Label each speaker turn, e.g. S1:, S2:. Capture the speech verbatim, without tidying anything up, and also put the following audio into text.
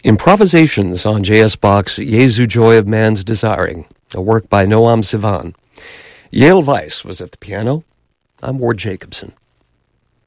S1: Improvisations on J S. Bach's Jesu Joy of Man's Desiring, a work by Noam Sivan. Yale Weiss was at the piano. I'm Ward Jacobson.